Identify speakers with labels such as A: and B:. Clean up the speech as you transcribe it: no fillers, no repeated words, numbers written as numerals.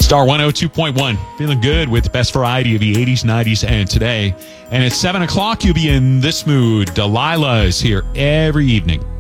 A: Star 102.1. Feeling good with the best variety of the 80s, 90s, and today. And at 7 o'clock, you'll be in this mood. Delilah is here every evening.